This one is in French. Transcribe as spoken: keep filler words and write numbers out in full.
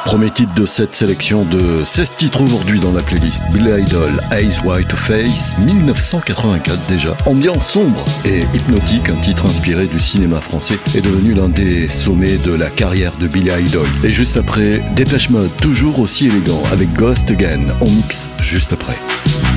Premier titre de cette sélection de seize titres aujourd'hui dans la playlist. Billy Idol, Eyes Wide Face, dix-neuf cent quatre-vingt-quatre déjà. Ambiance sombre et hypnotique, un titre inspiré du cinéma français, est devenu l'un des sommets de la carrière de Billy Idol. Et juste après, Depeche Mode, toujours aussi élégant, avec Ghost Again, on mixe juste après.